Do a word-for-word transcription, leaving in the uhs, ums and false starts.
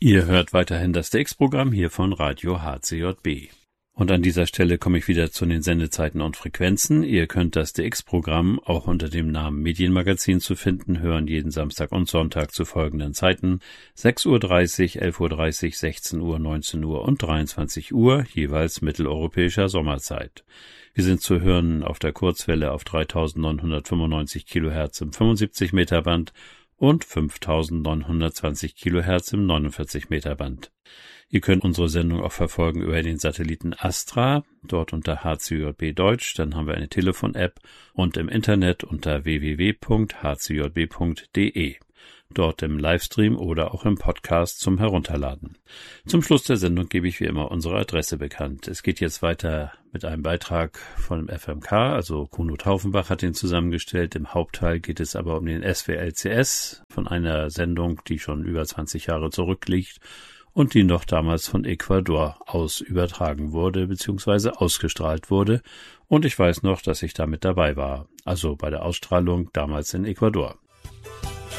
Ihr hört weiterhin das D X-Programm hier von Radio H C J B. Und an dieser Stelle komme ich wieder zu den Sendezeiten und Frequenzen. Ihr könnt das D X-Programm auch unter dem Namen Medienmagazin zu finden hören, jeden Samstag und Sonntag zu folgenden Zeiten: sechs Uhr dreißig, elf Uhr dreißig, sechzehn Uhr, neunzehn Uhr und dreiundzwanzig Uhr, jeweils mitteleuropäischer Sommerzeit. Wir sind zu hören auf der Kurzwelle auf dreitausendneunhundertfünfundneunzig Kilohertz im fünfundsiebzig Meter Band und fünftausendneunhundertzwanzig Kilohertz im neunundvierzig Meter Band. Ihr könnt unsere Sendung auch verfolgen über den Satelliten Astra, dort unter H C J B Deutsch, dann haben wir eine Telefon-App und im Internet unter w w w punkt h c j b punkt d e. Dort im Livestream oder auch im Podcast zum Herunterladen. Zum Schluss der Sendung gebe ich wie immer unsere Adresse bekannt. Es geht jetzt weiter mit einem Beitrag von dem F M K, also Kuno Taufenbach hat den zusammengestellt. Im Hauptteil geht es aber um den S W L C S von einer Sendung, die schon über zwanzig Jahre zurückliegt und die noch damals von Ecuador aus übertragen wurde bzw. ausgestrahlt wurde. Und ich weiß noch, dass ich da mit dabei war, also bei der Ausstrahlung damals in Ecuador.